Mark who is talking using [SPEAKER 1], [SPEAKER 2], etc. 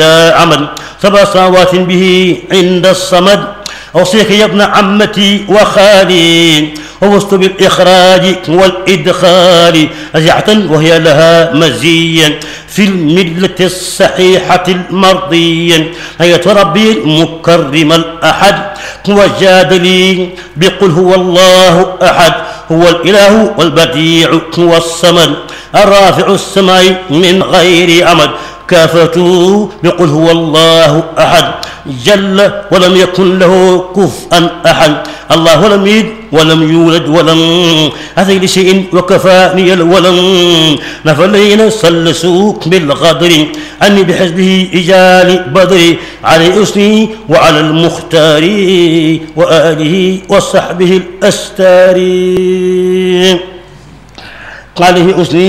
[SPEAKER 1] عمل 7 صلوات به عند الصمد. أوصيك يا ابن عمتي وخالي ووصت بالإخراج والإدخال أزعة وهي لها مزيا في الملة الصحيحة المرضية. هيا ربي المكرم الأحد وجاد لي بقل هو الله أحد هو الإله والبديع هو الصمد الرافع السماء من غير عمد. كافته بقل هو الله أحد جل ولم يكن له كفءا أحد. الله لم يلد ولم يولد ولم أتي لشيء وكفاني الولم. نفلين سلسوك بالغدر عني بحزبه إجال بدري على أسني وعلى المختار وآله وصحبه الأستار. عليه أسني